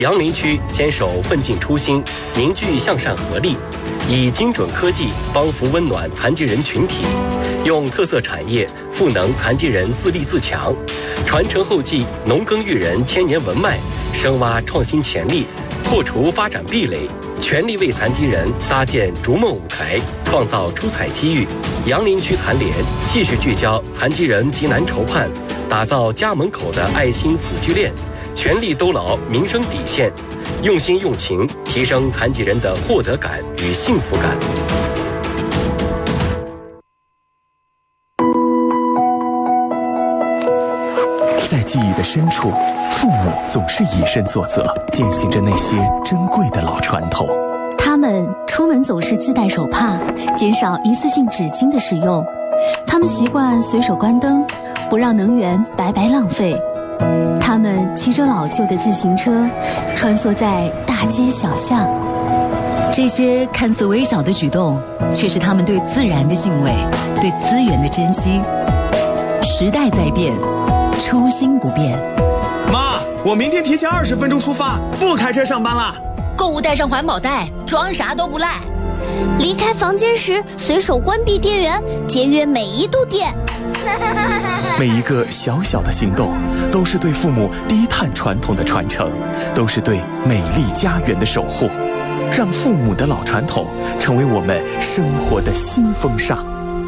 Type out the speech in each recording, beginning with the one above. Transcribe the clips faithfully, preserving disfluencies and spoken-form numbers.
杨林区坚守奋进初心，凝聚向善合力，以精准科技帮扶温暖残疾人群体，用特色产业赋能残疾人自立自强，传承后继农耕育人千年文脉，深挖创新潜力，破除发展壁垒，全力为残疾人搭建逐梦舞台，创造出彩机遇。杨林区残联继续聚焦残疾人急难愁盼，打造家门口的爱心辅具链，全力兜牢民生底线，用心用情提升残疾人的获得感与幸福感。 在记忆的深处，父母总是以身作则，践行着那些珍贵的老传统。 他们出门总是自带手帕，减少一次性纸巾的使用。他们习惯随手关灯，不让能源白白浪费。他们骑着老旧的自行车，穿梭在大街小巷。 这些看似微小的举动，却是他们对自然的敬畏，对资源的珍惜。时代在变，初心不变。 妈，我明天提前二十分钟出发，不开车上班了。 购物带上环保袋，装啥都不赖。 离开房间时随手关闭电源，节约每一度电。 每一个小小的行动，都是对父母低碳传统的传承，都是对美丽家园的守护。让父母的老传统成为我们生活的新风尚。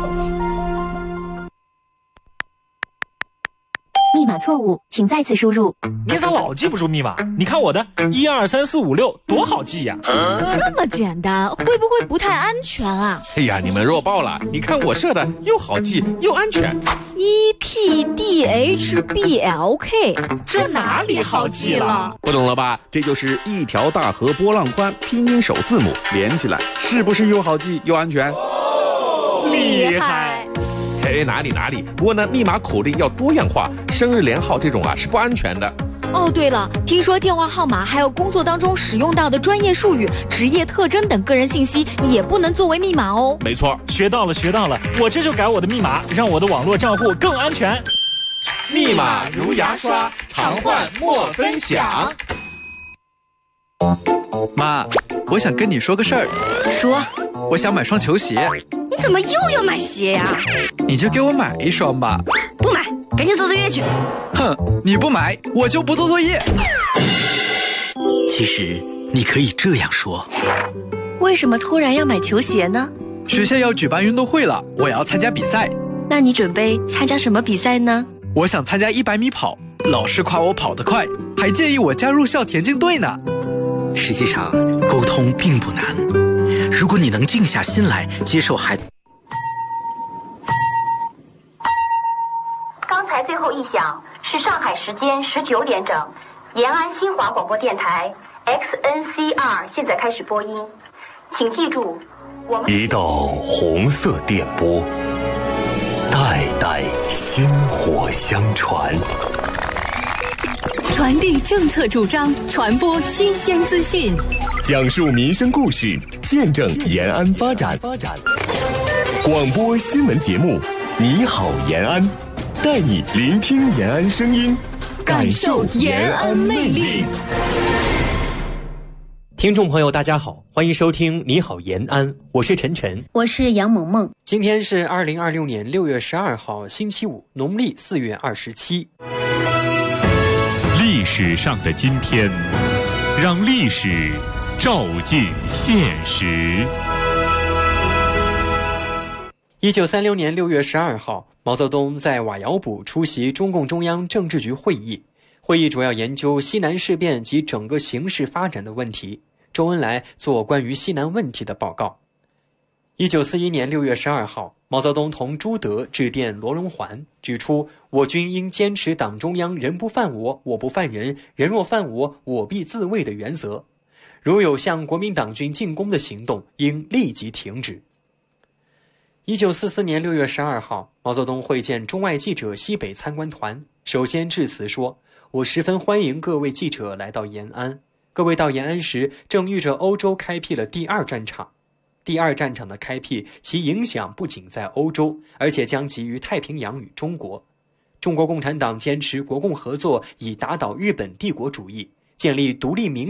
密码错误，请再次输入。 你咋老记不住密码？你看我的一二三四五六多好记呀！ 这么简单，会不会不太安全啊？ 哎呀，你们弱爆了！你看我设的又好记又安全。 E T D H B L K， 这哪里好记了？ 不懂了吧？这就是一条大河波浪宽，拼音首字母连起来，是不是又好记又安全？ 厉害！ 哎，哪里哪里，不过呢，密码口令要多样化，生日连号这种啊是不安全的。 哦，对了，听说电话号码还有工作当中使用到的专业术语、职业特征等个人信息也不能作为密码哦。 没错， 学到了学到了，我这就改我的密码，让我的网络账户更安全。 密码如牙刷，常换莫分享。 妈，我想跟你说个事儿。 说， 我想买双球鞋。 你怎么又要买鞋呀？ 你就给我买一双吧。 不买，赶紧做作业去。 哼，你不买，我就不做作业。 其实你可以这样说。 为什么突然要买球鞋呢？ 学校要举办运动会了，我要参加比赛。 那你准备参加什么比赛呢？ 我想参加一百米跑，老师夸我跑得快，还建议我加入校田径队呢。 实际上，沟通并不难。如果你能静下心来接受孩子。 刚才最后一响是上海时间十九点整，延安新华广播电台 X N C R 现在开始播音，请记住，我们一道红色电波，代代薪火相传， 传递政策主张，传播新鲜资讯， 讲述民生故事，见证延安发展。广播新闻节目，你好延安，带你聆听延安声音，感受延安魅力。 听众朋友大家好，欢迎收听你好延安，我是晨晨， 我是杨萌萌。 今天是二零二六年六月十二号星期五，农历四月二十七。 历史上的今天，让历史照进现实。 一九三六年六月十二号，毛泽东在瓦窑堡出席中共中央政治局会议，会议主要研究西南事变及整个形势发展的问题。周恩来做关于西南问题的报告。一九四一年六月十二号，毛泽东同朱德致电罗荣桓，指出我军应坚持党中央人不犯我，我不犯人，人若犯我，我必自卫的原则。如有向国民党军进攻的行动，应立即停止。一九四四年六月十二号，毛泽东会见中外记者西北参观团，首先致辞说：我十分欢迎各位记者来到延安。各位到延安时，正遇着欧洲开辟了第二战场。第二战场的开辟，其影响不仅在欧洲，而且将及于太平洋与中国。中国共产党坚持国共合作，以打倒日本帝国主义，建立独立民